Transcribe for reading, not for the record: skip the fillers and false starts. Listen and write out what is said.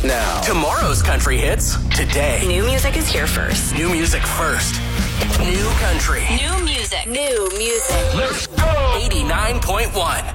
now. Tomorrow's country hits today. New music is here first. New music first. New country. New music. New music. Let's go. 89.1.